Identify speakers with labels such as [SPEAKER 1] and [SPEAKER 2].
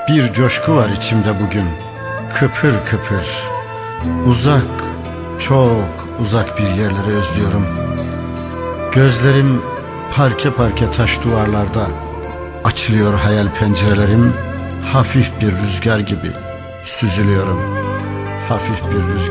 [SPEAKER 1] Bir coşku var içimde bugün, kıpır kıpır. Uzak, çok uzak bir yerleri özlüyorum. Gözlerim parke parke taş duvarlarda. Açılıyor hayal pencerelerim. Hafif bir rüzgar gibi süzülüyorum. Hafif bir rüzgar.